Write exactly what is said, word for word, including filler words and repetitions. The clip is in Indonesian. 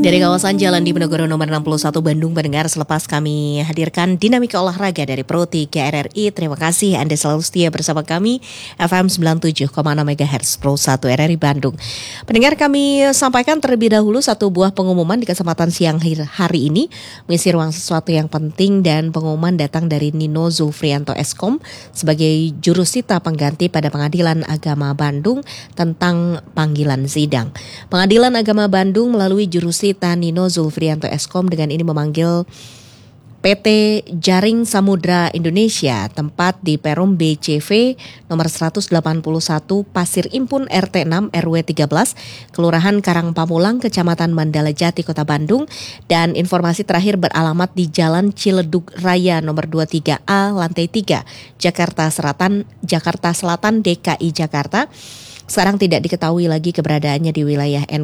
Dari kawasan Jalan Diponegoro nomor enam puluh satu Bandung, pendengar, selepas kami hadirkan dinamika olahraga dari Pro tiga R R I. Terima kasih Anda selalu setia bersama kami F M sembilan puluh tujuh koma enam MHz Pro satu R R I Bandung. Pendengar, kami sampaikan terlebih dahulu satu buah pengumuman di kesempatan siang hari ini, mengisi ruang sesuatu yang penting, dan pengumuman datang dari Nino Zulfrianto Eskom sebagai jurusita pengganti pada Pengadilan Agama Bandung tentang panggilan sidang. Pengadilan Agama Bandung melalui jurusita Nino Zulfrianto Eskom dengan ini memanggil P T Jaring Samudra Indonesia, tempat di Perum B C V nomor seratus delapan puluh satu Pasir Impun R T enam R W tiga belas, Kelurahan Karangpamulang, Kecamatan Mandala Jati, Kota Bandung, dan informasi terakhir beralamat di Jalan Ciledug Raya nomor dua puluh tiga A lantai tiga, Jakarta Selatan, Jakarta Selatan, D K I Jakarta. Sekarang tidak diketahui lagi keberadaannya di wilayah N